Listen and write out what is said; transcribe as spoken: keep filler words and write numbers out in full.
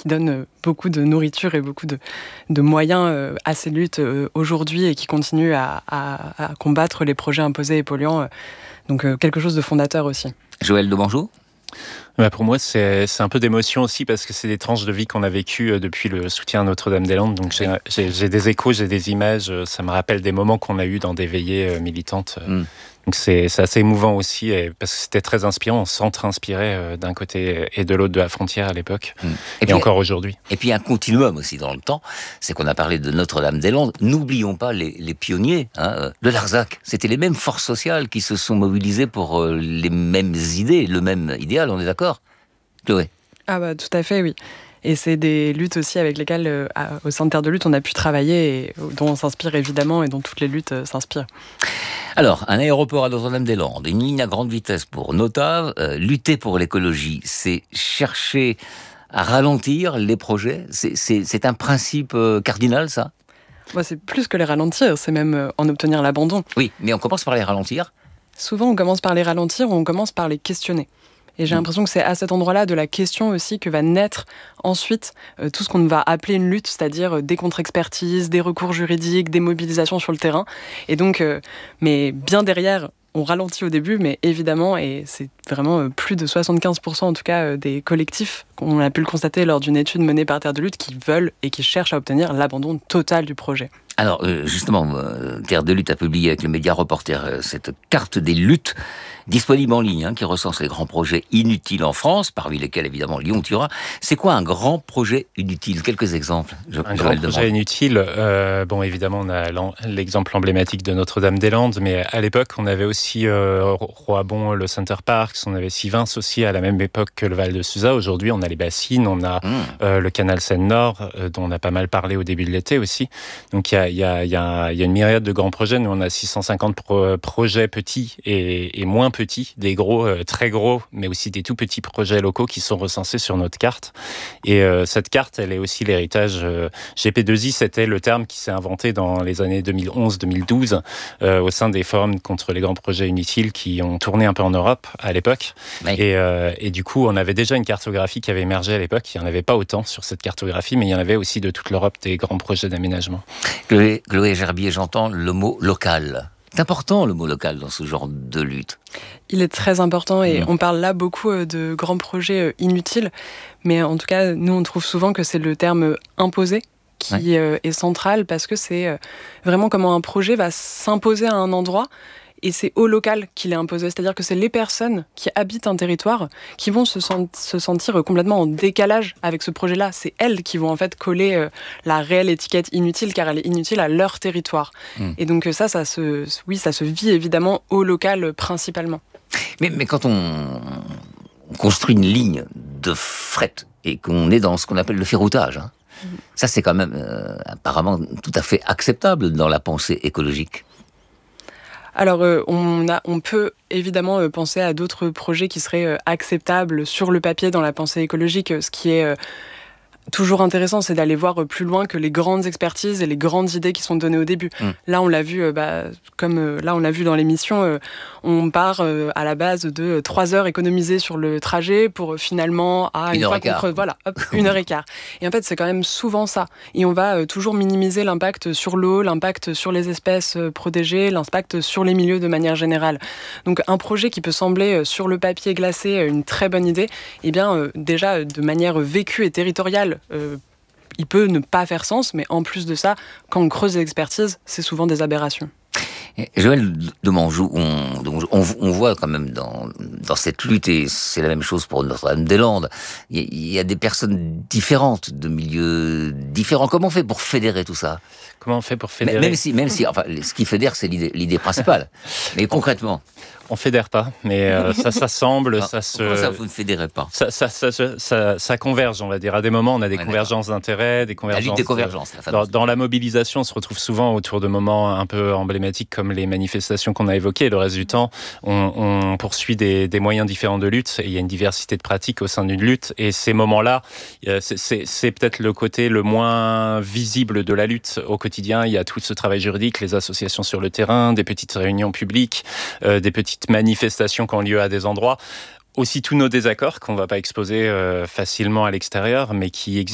qui donne beaucoup de nourriture et beaucoup de, de moyens euh, à ces luttes euh, aujourd'hui et qui continue à, à, à combattre les projets imposés et polluants. Euh, donc euh, quelque chose de fondateur aussi. Joël Demangeau ? Bah pour moi, c'est, c'est un peu d'émotion aussi parce que c'est des tranches de vie qu'on a vécues depuis le soutien à Notre-Dame-des-Landes. Donc j'ai, j'ai, j'ai des échos, j'ai des images. Ça me rappelle des moments qu'on a eus dans des veillées militantes. Mm. Donc c'est, c'est assez émouvant aussi parce que c'était très inspirant. On s'entre-inspirait d'un côté et de l'autre de la frontière à l'époque mm. et, et puis, encore aujourd'hui. Et puis un continuum aussi dans le temps, c'est qu'on a parlé de Notre-Dame-des-Landes. N'oublions pas les, les pionniers hein, de Larzac. C'était les mêmes forces sociales qui se sont mobilisées pour euh, les mêmes idées, le même idéal, on est d'accord, Chloé ? Ah bah tout à fait, oui. Et c'est des luttes aussi avec lesquelles, euh, au sein de Terre de lutte, on a pu travailler et dont on s'inspire évidemment et dont toutes les luttes euh, s'inspirent. Alors, un aéroport à Notre-Dame-des-Landes, une ligne à grande vitesse pour Notave, euh, lutter pour l'écologie, c'est chercher à ralentir les projets. C'est, c'est, c'est un principe euh, cardinal, ça ? Bah, c'est plus que les ralentir, c'est même euh, en obtenir l'abandon. Oui, mais on commence par les ralentir. Souvent, on commence par les ralentir ou on commence par les questionner. Et j'ai l'impression que c'est à cet endroit-là de la question aussi que va naître ensuite euh, tout ce qu'on va appeler une lutte, c'est-à-dire euh, des contre-expertises, des recours juridiques, des mobilisations sur le terrain. Et donc, euh, mais bien derrière, on ralentit au début, mais évidemment, et c'est vraiment euh, plus de soixante-quinze pour cent en tout cas euh, des collectifs, qu'on a pu le constater lors d'une étude menée par Terre de lutte, qui veulent et qui cherchent à obtenir l'abandon total du projet. Alors, euh, justement, euh, Terre de lutte a publié avec le média Reporter euh, cette carte des luttes disponible en ligne, hein, qui recense les grands projets inutiles en France, parmi lesquels évidemment Lyon-Turin. C'est quoi un grand projet inutile ? Quelques exemples. Je, un grand projet inutile, euh, bon évidemment on a l'exemple emblématique de Notre-Dame-des-Landes, mais à l'époque on avait aussi euh, Roibon, le Center Parcs, on avait Sivins aussi à la même époque que le Val de Suza. Aujourd'hui on a les bassines, on a mmh. euh, le canal Seine-Nord, euh, dont on a pas mal parlé au début de l'été aussi. Donc il y a, y, a, y, a, y a une myriade de grands projets. Nous on a six cent cinquante pro- projets petits et, et moins petits, des gros, euh, très gros, mais aussi des tout petits projets locaux qui sont recensés sur notre carte. Et euh, cette carte, elle est aussi l'héritage euh, G P deux I, c'était le terme qui s'est inventé dans les années deux mille onze deux mille douze euh, au sein des forums contre les grands projets inutiles qui ont tourné un peu en Europe à l'époque. Oui. Et, euh, et du coup, on avait déjà une cartographie qui avait émergé à l'époque. Il n'y en avait pas autant sur cette cartographie, mais il y en avait aussi de toute l'Europe des grands projets d'aménagement. Chloé, Chloé Gerbier, j'entends le mot local. C'est important le mot local dans ce genre de lutte. Il est très important et mmh. on parle là beaucoup de grands projets inutiles, mais en tout cas, nous on trouve souvent que c'est le terme imposé qui ouais. est central parce que c'est vraiment comment un projet va s'imposer à un endroit. Et c'est au local qu'il est imposé, c'est-à-dire que c'est les personnes qui habitent un territoire qui vont se, sent- se sentir complètement en décalage avec ce projet-là. C'est elles qui vont en fait coller euh, la réelle étiquette inutile, car elle est inutile à leur territoire. Mmh. Et donc ça, ça se, oui, ça se vit évidemment au local principalement. Mais, mais quand on, on construit une ligne de fret et qu'on est dans ce qu'on appelle le ferroutage, hein, mmh. ça c'est quand même euh, apparemment tout à fait acceptable dans la pensée écologique. Alors, euh, on, a, on peut évidemment euh, penser à d'autres projets qui seraient euh, acceptables sur le papier dans la pensée écologique. Ce qui est euh, toujours intéressant, c'est d'aller voir euh, plus loin que les grandes expertises et les grandes idées qui sont données au début. Mmh. Là, on l'a vu, euh, bah, comme euh, là, on l'a vu dans l'émission, euh, on part euh, à la base de euh, trois heures économisées sur le trajet pour euh, finalement à une, une heure fois et quart. qu'on creuse, voilà, hop, une heure et quart. Et en fait, c'est quand même souvent ça. Et on va euh, toujours minimiser l'impact sur l'eau, l'impact sur les espèces euh, protégées, l'impact sur les milieux de manière générale. Donc, un projet qui peut sembler euh, sur le papier glacé euh, une très bonne idée, eh bien, euh, déjà de manière vécue et territoriale. Euh, il peut ne pas faire sens, mais en plus de ça, quand on creuse les expertises, c'est souvent des aberrations. Et Joël Demangeau, on, on, on voit quand même dans, dans cette lutte, et c'est la même chose pour Notre-Dame-des-Landes, il y, il y a des personnes différentes, de milieux différents. Comment on fait pour fédérer tout ça ? Comment on fait pour fédérer ? Même si, même si, enfin, ce qui fédère, c'est l'idée, l'idée principale. Mais concrètement. On fédère pas, mais euh, ça s'assemble, ah, ça se. Pourquoi ça, vous ne fédérez pas ? ça, ça, ça, ça, ça, ça converge, on va dire. À des moments, on a des ouais, convergences d'accord. d'intérêts, des convergences. La lutte des convergences. La dans, dans la mobilisation, on se retrouve souvent autour de moments un peu emblématiques comme les manifestations qu'on a évoquées. Le reste du temps, on, on poursuit des, des moyens différents de lutte. Et il y a une diversité de pratiques au sein d'une lutte. Et ces moments-là, c'est, c'est, c'est peut-être le côté le moins visible de la lutte au quotidien. Il y a tout ce travail juridique, les associations sur le terrain, des petites réunions publiques, euh, des petites manifestations qui ont lieu à des endroits. Aussi tous nos désaccords qu'on ne va pas exposer euh, facilement à l'extérieur, mais qui existent.